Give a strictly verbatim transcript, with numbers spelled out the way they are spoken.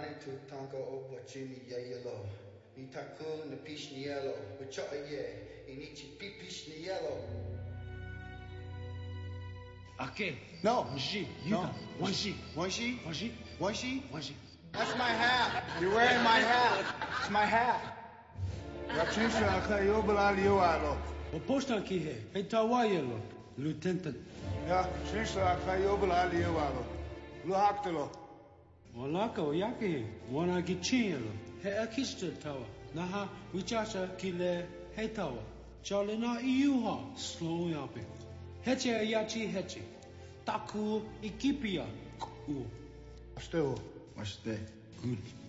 to tango over Jimmy Yellow. Ni takun the pish ni yellow. But chop ye, inichi pipish ni yellow. Okay. No. One sheet. No. One sheet. One sheet? One sheet. One sheet? One sheet. That's my hat. You're wearing my hat. It's my hat. Rachinsha akayobala liwalo. O posta ki he. Hey tawayelo. Lieutenant. Ya, chinsha akayobala liwalo. Luhaktelo. Walaka o yake he. Wana ki chielo. He akista tawa. Naha wichacha ki le he tawa. Chale na iuha. Slow yape. Heche ayachi heche. Taku ikipia. Ku. Still. What's that? Good.